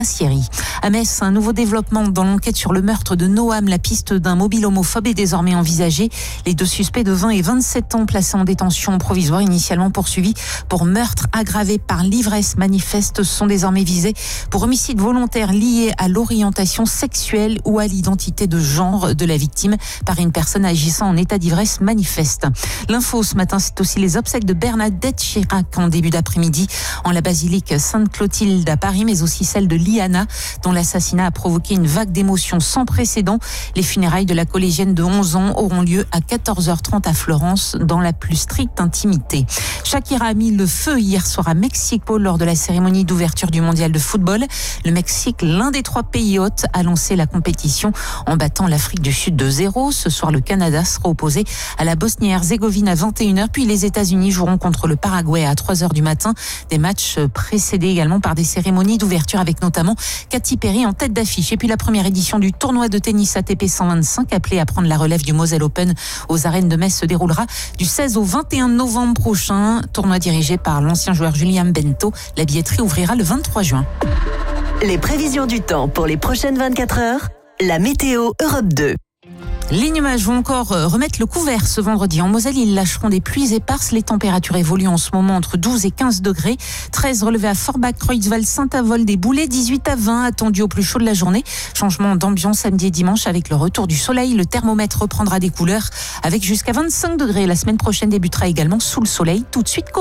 Syrie. À Metz, un nouveau développement dans l'enquête sur le meurtre de Noam. La piste d'un mobile homophobe est désormais envisagée. Les deux suspects de 20 et 27 ans placés en détention provisoire, initialement poursuivis pour meurtre aggravé par l'ivresse manifeste, sont désormais visés pour homicide volontaire lié à l'orientation sexuelle ou à l'identité de genre de la victime par une personne agissant en état d'ivresse manifeste. L'info ce matin, c'est aussi les obsèques de Bernadette Chirac en début d'après-midi en la basilique Sainte-Clotilde à Paris, mais aussi celle de Liana, dont l'assassinat a provoqué une vague d'émotions sans précédent. Les funérailles de la collégienne de 11 ans auront lieu à 14h30 à Florence, dans la plus stricte intimité. Shakira a mis le feu hier soir à Mexico lors de la cérémonie d'ouverture du mondial de football. Le Mexique, l'un des 3 pays hôtes, a lancé la compétition en battant l'Afrique du Sud de 0. Ce soir, le Canada sera opposé à la Bosnie-Herzégovine à 21h, puis les États-Unis joueront contre le Paraguay à 3h du matin. Des matchs précédés également par des cérémonies d'ouverture avec notamment Katy Perry en tête d'affiche. Et puis la première édition du tournoi de tennis ATP 125, appelé à prendre la relève du Moselle Open aux arènes de Metz, se déroulera du 16 au 21 novembre prochain. Tournoi dirigé par l'ancien joueur Julien Bento. La billetterie ouvrira le 23 juin. Les prévisions du temps pour les prochaines 24 heures, la météo Europe 2. Les nuages vont encore remettre le couvert ce vendredi. En Moselle, ils lâcheront des pluies éparses. Les températures évoluent en ce moment entre 12 et 15 degrés. 13 relevés à Forbach, Creutzwald, Saint-Avold, des Boulets. 18 à 20 attendus au plus chaud de la journée. Changement d'ambiance samedi et dimanche avec le retour du soleil. Le thermomètre reprendra des couleurs avec jusqu'à 25 degrés. La semaine prochaine débutera également sous le soleil. Tout de suite,